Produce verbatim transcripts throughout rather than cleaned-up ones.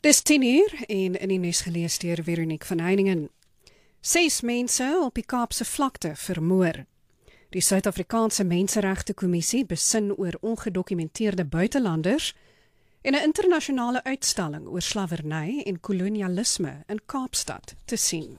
Dis tien uur en in die nuus gelees deur Veronique van Heiningen. Ses mense op die Kaapse vlakte vermoor. Die Suid-Afrikaanse Menseregte Kommissie besin oor ongedokumenteerde buitelanders en 'n internasionale uitstalling oor slawerny en kolonialisme in Kaapstad te sien.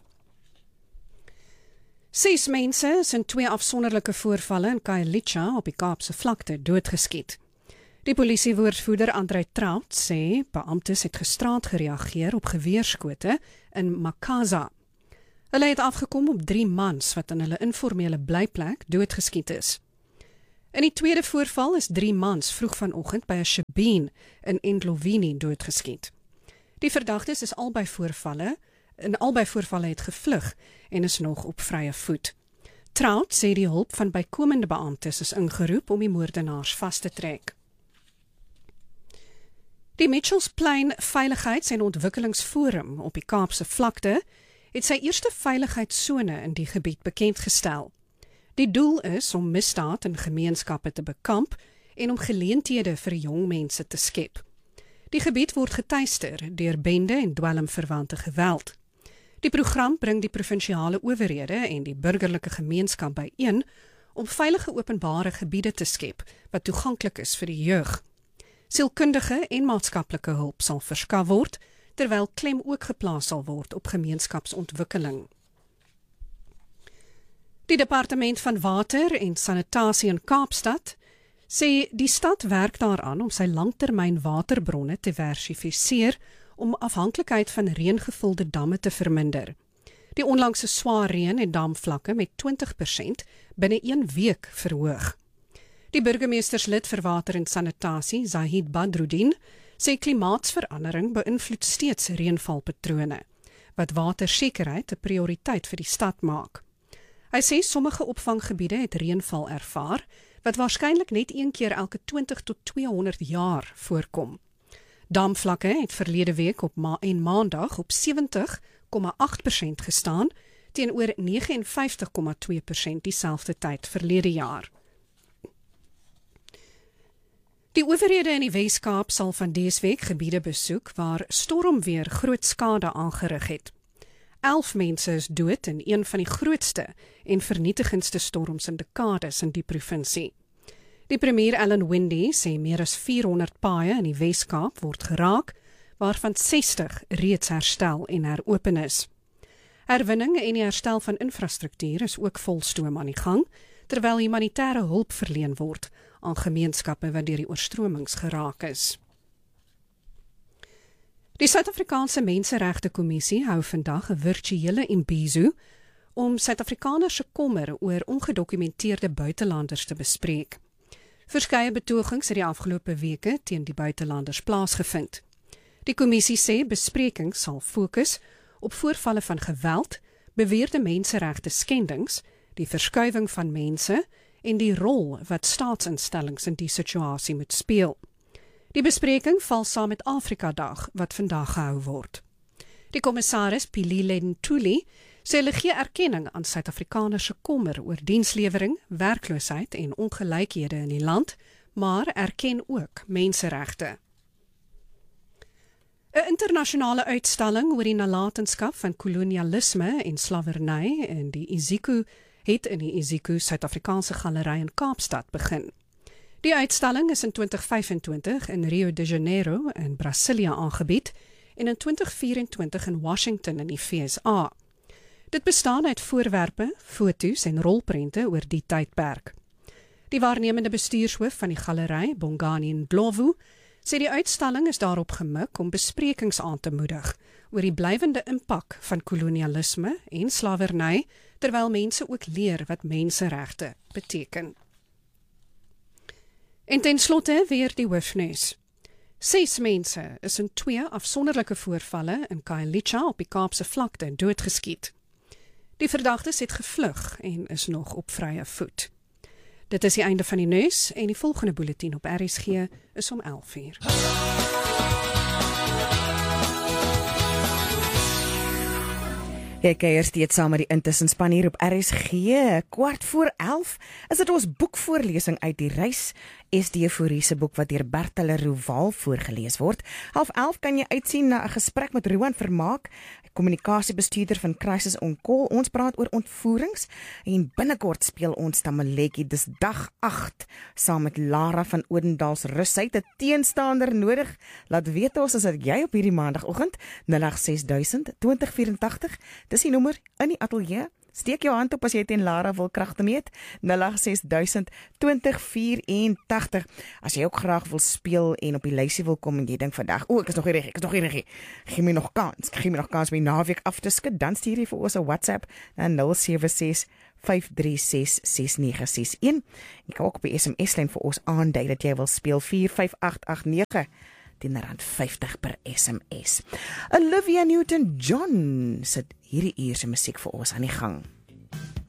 Ses mense is in twee afsonderlike voorvalle in Khayelitsha op die Kaapse vlakte doodgeskiet. Die polisiewoordvoerder Andrei Traut sê beamptes het gisterand gereageer op geweerskote in Makaza. Hulle het afgekom op drie mans wat in hulle informele blyplek doodgeskiet is. In die tweede voorval is drie mans vroeg vanoggend by 'n shebeen in Endlovini doodgeskiet. Die verdagtes is albei voorvalle, in albei voorvalle het gevlug en is nog op vrye voet. Traut sê die hulp van bykomende beamptes is ingeroep om die moordenaars vas te trek. Die Mitchells Plain Veiligheids- en Ontwikkelingsforum op die Kaapse vlakte het sy eerste veiligheidssone in die gebied bekendgestel. Die doel is om misdaad in gemeenskappe te bekamp en om geleenthede vir jong mense te skep. Die gebied word getuister deur bende en dwelmverwante geweld. Die program bring die provinsiale owerhede en die burgerlike gemeenskap byeen om veilige openbare gebiede te skep wat toeganklik is vir die jeug. Sielkundige en maatskaplike hulp sal verskaf word, terwyl klem ook geplaas sal word op gemeenskapsontwikkeling. Die Departement van Water en Sanitasie in Kaapstad sê die stad werk daaraan om sy langtermyn waterbronne te diversifiseer om afhanklikheid van reëngevulde damme te verminder. Die onlangse swaar reën en damvlakke met twintig persent binne een week verhoog. Die burgemeesterslid vir water en sanitasie, Zahid Badruddin, sê klimaatsverandering beïnvloed steeds reënvalpatrone, wat watersekerheid 'n prioriteit vir die stad maak. Hy sê sommige opvanggebiede het reënval ervaar, wat waarskynlik net een keer elke twintig tot tweehonderd jaar voorkom. Damvlakke het verlede week op ma en maandag op sewentig komma agt persent gestaan, teenoor vyf nege vyf komma twee persent dieselfde tyd verlede jaar. Die owerhede in die Wes-Kaap sal van dese week gebiede besoek waar stormweer groot skade aangerig het. Elf mense is dood in een van die grootste en vernietigendste storms in dekades in die provinsie. Die premier Alan Winde sê meer as vierhonderd paaie in die Wes-Kaap word geraak, waarvan sestig reeds herstel en heropen is. Herwinning en die herstel van infrastruktuur is ook volstoom aan die gang, terwyl humanitêre hulp verleen word aan gemeenskappe wat deur die oorstromings geraak is. Die Suid-Afrikaanse Menseregte Kommissie hou vandag 'n virtuele imbizo om Suid-Afrikaners se kommer oor ongedokumenteerde buitelanders te bespreek. Verskeie betogings het die afgelope weke teen die buitelanders plaasgevind. Die kommissie sê besprekings sal fokus op voorvalle van geweld, beweerde menseregte skendings, die verskuiwing van mense en die rol wat staatsinstellings in die situasie moet speel. Die bespreking val saam met Afrika Dag wat vandag gehou word. Die kommissaris Pilile Ntuli sê hulle gee erkenning aan Suid-Afrikaners se kommer oor dienslewering, werkloosheid en ongelykhede in die land, maar erken ook menseregte. 'n Internasionale uitstalling oor die nalatenskap van kolonialisme en slawerny in die Iziko het in die Iziko Suid-Afrikaanse Galery in Kaapstad begin. Die uitstalling is in twintig vyf-en-twintig in Rio de Janeiro in Brasilia aangebied en in twintig vyf-en-twintig in Washington in die V S A. Dit bestaan uit voorwerpe, foto's en rolprente oor die tydperk. Die waarnemende bestuurshoof van die galery, Bongani Ndlovu, sê die uitstalling is daarop gemik om besprekings aan te moedig oor die blywende impak van kolonialisme en slawerny, terwyl mense ook leer wat menseregte beteken. En ten slotte weer die hoofnuus. Ses mense is in twee afsonderlike voorvalle in Khayelitsha op die Kaapse vlakte doodgeskiet. Die verdagtes het gevlug en is nog op vrye voet. Dit is die einde van die nuus en die volgende bulletin op R S G is om elf uur. Jy kuier steeds saam met die Intussenspan hier op R S G. Kwart voor elf is dit ons boekvoorlesing uit die reis. S D Fourie se boek wat deur Bertelle Rowaal voorgelees word. Half elf kan jy uitsien na 'n gesprek met Rowan Vermaak, kommunikasiebestuurder van Crisis on Call. Ons praat oor ontvoerings en binnekort speel ons Tamaletjie. Dis dag agt saam met Lara van Odendaalsrus. Sy het 'n teenstander nodig. Laat weet ons as dit jy op hierdie maandagoggend nul agt ses duisend twintig vyerentagtig. Dis die nommer in die ateljee. Steek jou hand op as jy teen Lara wil kragte meet. nul agt ses duisend twintig vyerentagtig. As jy ook graag wil speel en op die lysie wil kom en jy dink vandag, o, ek is nog nie reg, ek is nog nie reg. Gee my nog kans. Gee my nog kans om die naweek af te skud. Dan stuur jy vir ons 'n WhatsApp na nul sewe ses vyf drie ses ses nege ses een. Jy kan ook op die S M S-lyn vir ons aandui dat jy wil speel vier vyf agt agt nege. tien rand vyftig per S M S. Olivia Newton-John sit hierdie uur se musiek vir ons aan die gang.